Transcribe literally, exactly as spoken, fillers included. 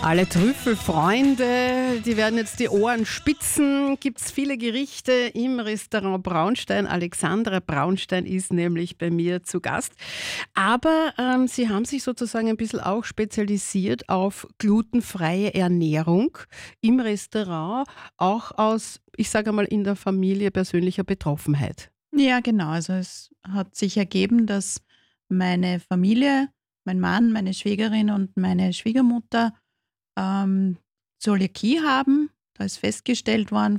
Alle Trüffelfreunde, die werden jetzt die Ohren spitzen. Gibt es viele Gerichte im Restaurant Braunstein. Alexandra Braunstein ist nämlich bei mir zu Gast. Aber ähm, Sie haben sich sozusagen ein bisschen auch spezialisiert auf glutenfreie Ernährung im Restaurant, auch aus, ich sage mal, in der Familie persönlicher Betroffenheit. Ja, genau. Also es hat sich ergeben, dass meine Familie, mein Mann, meine Schwägerin und meine Schwiegermutter ähm, Zöliakie haben. Da ist festgestellt worden